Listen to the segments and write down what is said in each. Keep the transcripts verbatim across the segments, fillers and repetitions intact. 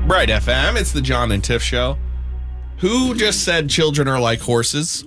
Bright F M, it's the John and Tiff Show. Who just said children are like horses?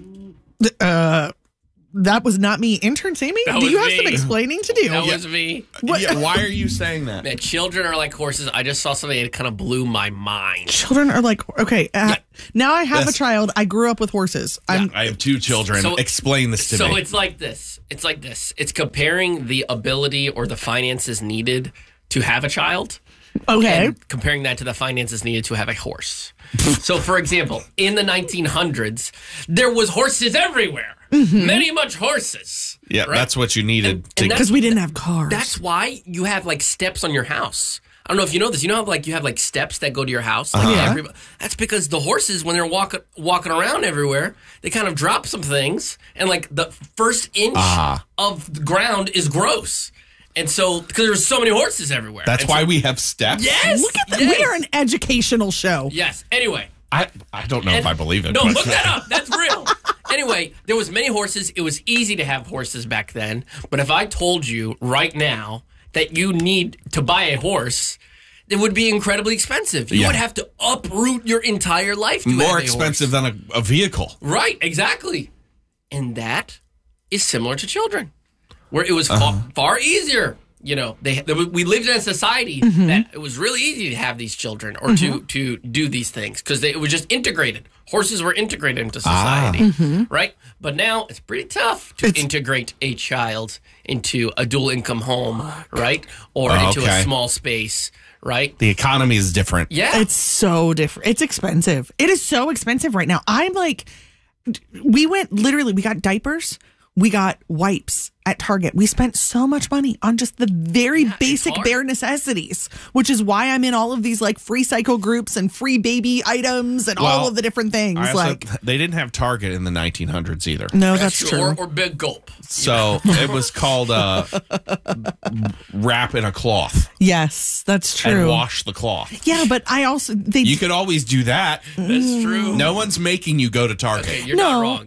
Uh, that was not me. Intern Sammy, That do was you have me. some explaining to do? That Yeah. was me. What? Yeah, why are you saying that? Man, children are like horses. I just saw something that kind of blew my mind. Children are like, okay, uh, now I have Yes. a child. I grew up with horses. I'm, I have two children. So- Explain this to So me. it's like this. It's like this. It's comparing the ability or the finances needed to have a child. okay. And comparing that to the finances needed to have a horse. So, for example, in the nineteen hundreds, there was horses everywhere. Many much horses. yeah, right? that's what you needed And- to and Because we didn't have cars. That's why you have like steps on your house. I don't know if you know this. You know how like you have like steps that go to your house. Like Yeah. everybody, that's because the horses, when they're walking walking around everywhere, they kind of drop some things, and like the first inch Ah. of the ground is gross. And so, because there's so many horses everywhere. That's And why so- we have steps. Yes. Look at that. yes. We are an educational show. Yes. Anyway. I, I don't know if And- I believe it. No, but- look that up. That's real. Anyway, there was many horses. It was easy to have horses back then. But if I told you right now that you need to buy a horse, it would be incredibly expensive. You Yeah. would have to uproot your entire life to have More a expensive horse. than a, a vehicle. Right, exactly. And that is similar to children, where it was Uh-huh. far, far easier. You know, they, they we lived in a society that it was really easy to have these children or to to do these things because it was just integrated. Horses were integrated into society, right? But now it's pretty tough to It's- integrate a child into a dual income home, right? Or Oh, into okay. a small space, right? The economy is different. Yeah. It's so different. It's expensive. It is so expensive right now. I'm like, we went literally, we got diapers, we got wipes at Target. We spent so much money on just the very it's basic hard. bare necessities, which is why I'm in all of these like free cycle groups and free baby items and all Well, of the different things. I also- like, they didn't have Target in the nineteen hundreds either. no, that's true. Or, or big gulp. So it was called uh, wrap in a cloth Yes, that's true. and wash the cloth. Yeah, but I also they You could always do that. That's true. No one's making you go to Target. Okay, you're No. not wrong.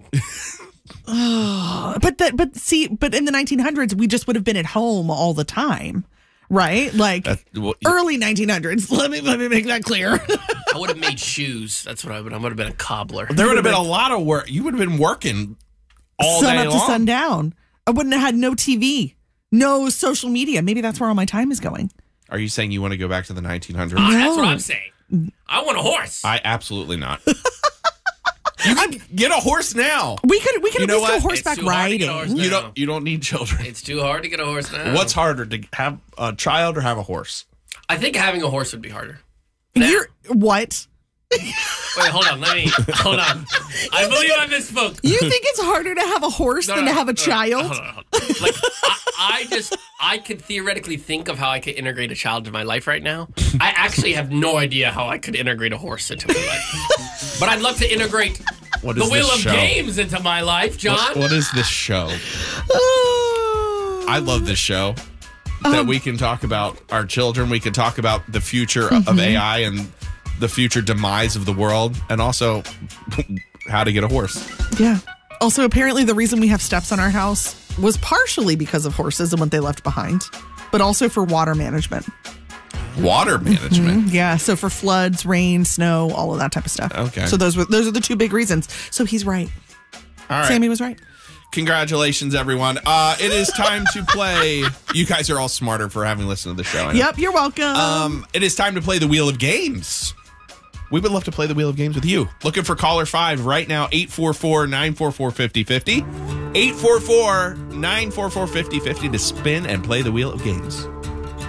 But that, but see, but in the nineteen hundreds, we just would have been at home all the time, right? Like That- well, early nineteen hundreds. Let me let me make that clear. I would have made shoes. That's what I would. I would have been a cobbler. There would have been a lot of work. You would have been working all sun day up long. to sundown. I wouldn't have had no T V, no social media. Maybe that's where all my time is going. Are you saying you want to go back to the nineteen hundreds? Ah, that's what No. I'm saying. I want a horse. I absolutely not. You can get a horse now. We could we could You at know least go what? horseback It's too hard to get riding. a horse. You No. don't. You don't need children. It's too hard to get a horse now. What's harder, to have a child or have a horse? I think having a horse would be harder. You're what? Wait, hold on. Let me. Hold on. I believe I misspoke. You think it's harder to have a horse No, than no, to have a no, no. child? Hold on, hold on. Like, I, I just, I could theoretically think of how I could integrate a child into my life right now. I actually have no idea how I could integrate a horse into my life. But I'd love to integrate What the is Wheel this of show? Games into my life, John. What, what is this show? Oh. I love this show. That Um, we can talk about our children. We can talk about the future Mm-hmm. of A I and the future demise of the world, and also how to get a horse. Yeah. Also, apparently, the reason we have steps on our house was partially because of horses and what they left behind, but also for water management. Water management. Yeah, so for floods, rain, snow, all of that type of stuff. Okay. So those were those are the two big reasons. So he's right. All right. Sammy was right. Congratulations, everyone. Uh, it is time to play. You guys are all smarter for having listened to the show. I know. Yep, you're welcome. Um, it is time to play the Wheel of Games. We would love to play the Wheel of Games with you. Looking for caller five right now, eight four four, nine four four, five oh five oh. eight four four, nine four four, five oh five oh to spin and play the Wheel of Games.